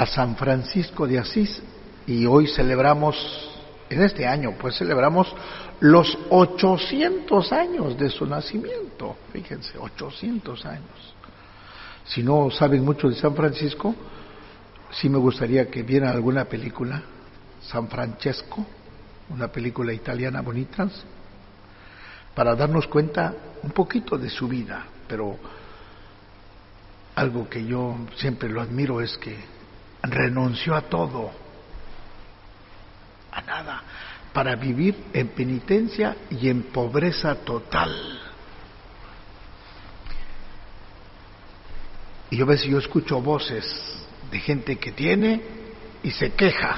a San Francisco de Asís y hoy celebramos, en este año, pues celebramos los 800 años de su nacimiento. Fíjense, 800 años. Si no saben mucho de San Francisco, sí me gustaría que vieran alguna película, San Francesco, una película italiana bonita, para darnos cuenta un poquito de su vida. Pero algo que yo siempre lo admiro es que renunció a todo, a nada, para vivir en penitencia y en pobreza total. Y a veces yo escucho voces de gente que tiene y se queja.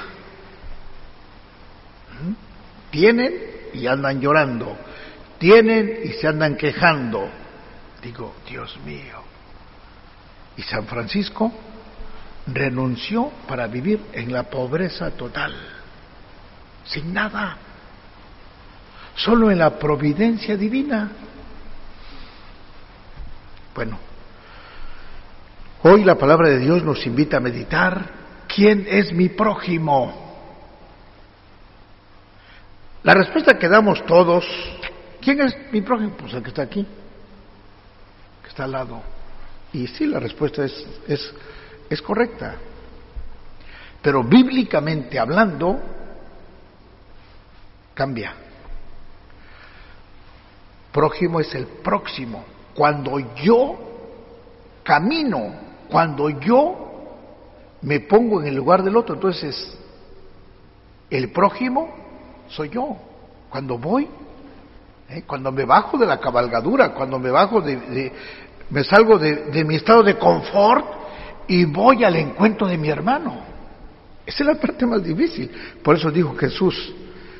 Tienen y andan llorando, tienen y se andan quejando. Digo, Dios mío. Y San Francisco renunció para vivir en la pobreza total, sin nada, solo en la providencia divina. Bueno, hoy la palabra de Dios nos invita a meditar: ¿quién es mi prójimo? La respuesta que damos todos: ¿quién es mi prójimo? Pues el que está aquí, que está al lado. Y sí, la respuesta es correcta. Pero bíblicamente hablando, cambia. Prójimo es el próximo. Cuando yo camino, cuando yo me pongo en el lugar del otro, entonces el prójimo soy yo. Cuando voy, cuando me bajo de la cabalgadura, cuando me bajo me salgo de mi estado de confort y voy al encuentro de mi hermano. Esa es la parte más difícil. Por eso dijo Jesús: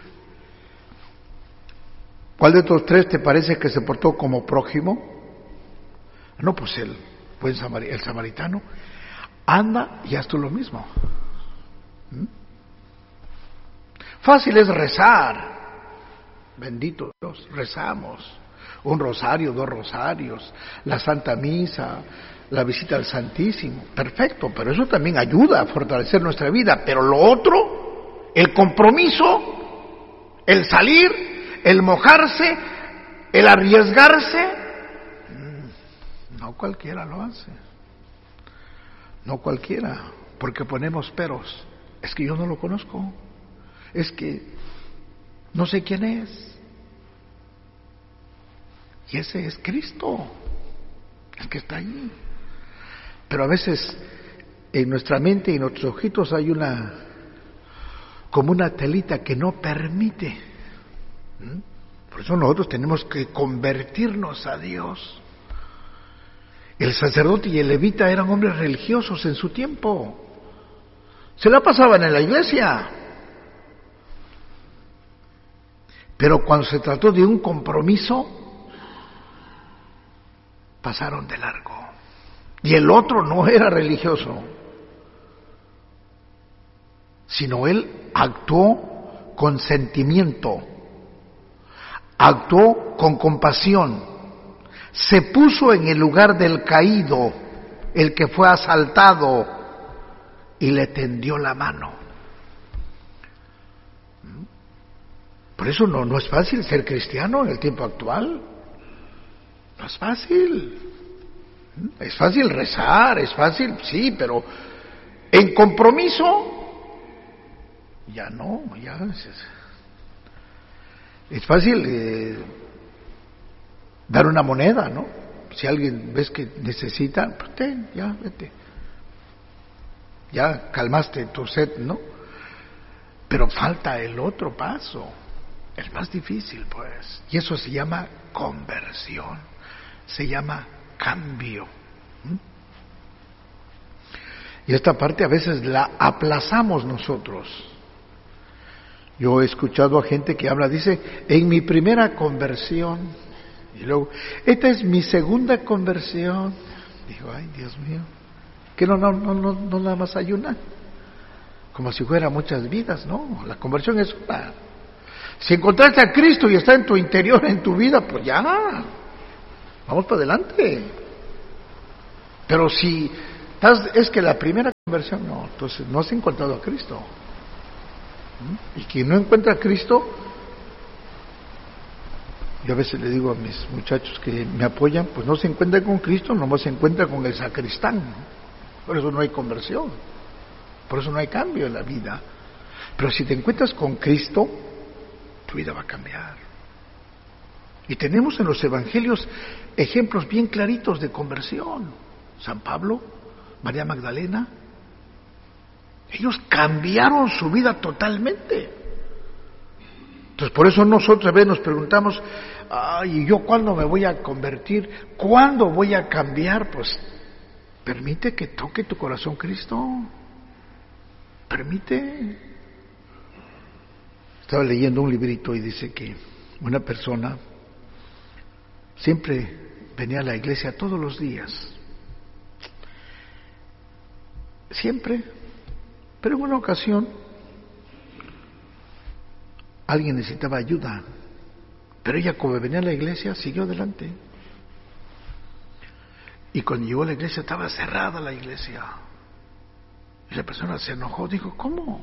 ¿cuál de estos tres te parece que se portó como prójimo? No, pues el samaritano. Anda y haz tú lo mismo. Fácil es rezar. Bendito Dios, rezamos. Un rosario, 2 rosarios, la Santa Misa, la visita al Santísimo. Perfecto, pero eso también ayuda a fortalecer nuestra vida. Pero lo otro, el compromiso, el salir, el mojarse, el arriesgarse, no cualquiera lo hace. No cualquiera, porque ponemos peros. Es que yo no lo conozco. Es que no sé quién es. Y ese es Cristo, el que está ahí. Pero a veces en nuestra mente y en nuestros ojitos hay como una telita que no permite. Por eso nosotros tenemos que convertirnos a Dios. El sacerdote y el levita eran hombres religiosos en su tiempo. Se la pasaban en la iglesia. Pero cuando se trató de un compromiso, pasaron de largo. Y el otro no era religioso, sino él actuó con sentimiento, actuó con compasión, se puso en el lugar del caído, el que fue asaltado, y le tendió la mano. Por eso no es fácil ser cristiano en el tiempo actual. No es fácil. Es fácil rezar, es fácil, sí, pero en compromiso ya no, ya es fácil dar una moneda, ¿no? Si alguien ves que necesita, pues ten, ya, vete. Ya calmaste tu sed, ¿no? Pero falta el otro paso, el más difícil, pues. Y eso se llama conversión, se llama cambio. Y esta parte a veces la aplazamos nosotros. Yo he escuchado a gente que habla, dice, en mi primera conversión, y luego, esta es mi segunda conversión. Digo, ay, Dios mío, que no nada más hay una, como si fuera muchas vidas, ¿no? La conversión es una. Si encontraste a Cristo y está en tu interior, en tu vida, pues ya, vamos para adelante. Pero si es que la primera conversión, no. Entonces no has encontrado a Cristo. Y quien no encuentra a Cristo, yo a veces le digo a mis muchachos que me apoyan, pues no se encuentra con Cristo, nomás se encuentra con el sacristán. Por eso no hay conversión, por eso no hay cambio en la vida. Pero si te encuentras con Cristo, tu vida va a cambiar. Y tenemos en los evangelios ejemplos bien claritos de conversión. San Pablo, María Magdalena, ellos cambiaron su vida totalmente. Entonces por eso nosotros a veces nos preguntamos, ¿y yo cuándo me voy a convertir? ¿Cuándo voy a cambiar? Pues permite que toque tu corazón Cristo. Permite. Estaba leyendo un librito y dice que una persona siempre venía a la iglesia todos los días. Siempre. Pero en una ocasión alguien necesitaba ayuda, pero ella, como venía a la iglesia, siguió adelante. Y cuando llegó a la iglesia estaba cerrada la iglesia. Y la persona se enojó, dijo, ¿cómo?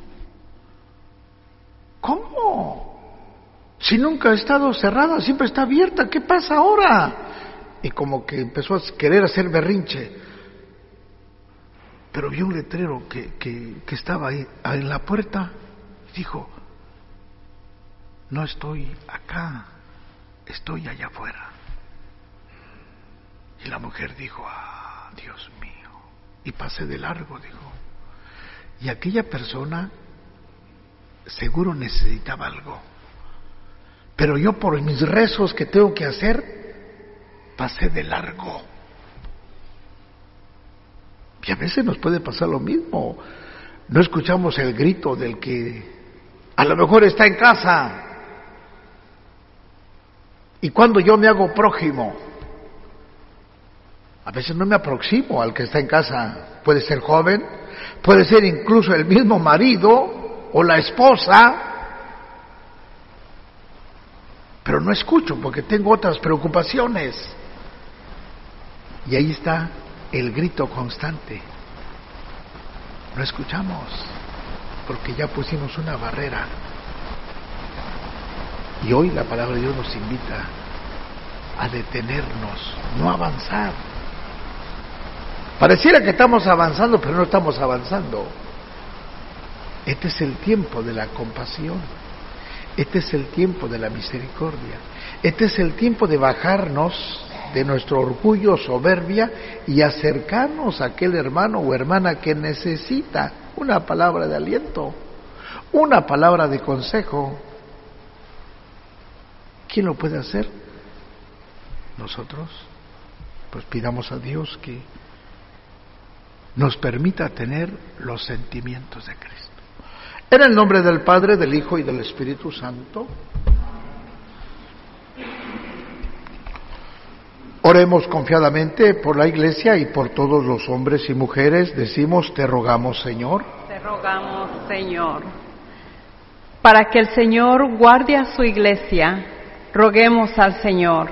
Si nunca ha estado cerrada, siempre está abierta, ¿qué pasa ahora? Y como que empezó a querer hacer berrinche. Pero vio un letrero que estaba ahí en la puerta y dijo, no estoy acá, estoy allá afuera. Y la mujer dijo, Dios mío, y pasé de largo, dijo. Y aquella persona seguro necesitaba algo, pero yo por mis rezos que tengo que hacer, pasé de largo. Y a veces nos puede pasar lo mismo. No escuchamos el grito del que a lo mejor está en casa. Y cuando yo me hago prójimo, a veces no me aproximo al que está en casa. Puede ser joven, puede ser incluso el mismo marido o la esposa, pero no escucho porque tengo otras preocupaciones. Y ahí está el grito constante. No escuchamos porque ya pusimos una barrera. Y hoy la palabra de Dios nos invita a detenernos, no avanzar. Pareciera que estamos avanzando, pero no estamos avanzando. Este es el tiempo de la compasión. Este es el tiempo de la misericordia. Este es el tiempo de bajarnos de nuestro orgullo, soberbia, y acercarnos a aquel hermano o hermana que necesita una palabra de aliento, una palabra de consejo. ¿Quién lo puede hacer? Nosotros. Pues pidamos a Dios que nos permita tener los sentimientos de Cristo. En el nombre del Padre, del Hijo y del Espíritu Santo. Oremos confiadamente por la Iglesia y por todos los hombres y mujeres. Decimos, te rogamos, Señor. Te rogamos, Señor. Para que el Señor guarde a su Iglesia, roguemos al Señor.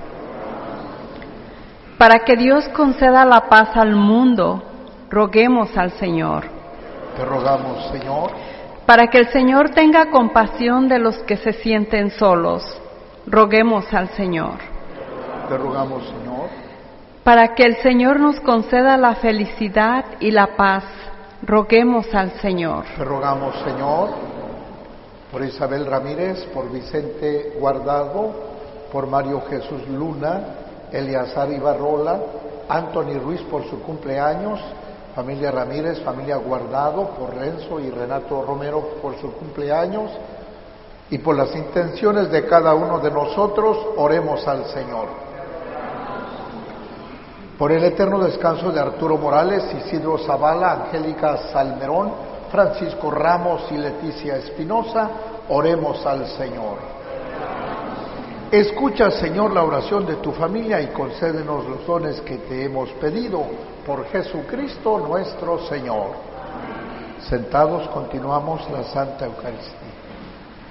Para que Dios conceda la paz al mundo, roguemos al Señor. Te rogamos, Señor. Para que el Señor tenga compasión de los que se sienten solos, roguemos al Señor. Te rogamos, Señor. Para que el Señor nos conceda la felicidad y la paz, roguemos al Señor. Te rogamos, Señor, por Isabel Ramírez, por Vicente Guardado, por Mario Jesús Luna, Eleazar Ibarrola, Anthony Ruiz por su cumpleaños, familia Ramírez, familia Guardado, por Renzo y Renato Romero por su cumpleaños, y por las intenciones de cada uno de nosotros, oremos al Señor. Por el eterno descanso de Arturo Morales, Isidro Zavala, Angélica Salmerón, Francisco Ramos y Leticia Espinosa, oremos al Señor. Escucha, Señor, la oración de tu familia y concédenos los dones que te hemos pedido, por Jesucristo nuestro Señor. Sentados continuamos la Santa Eucaristía.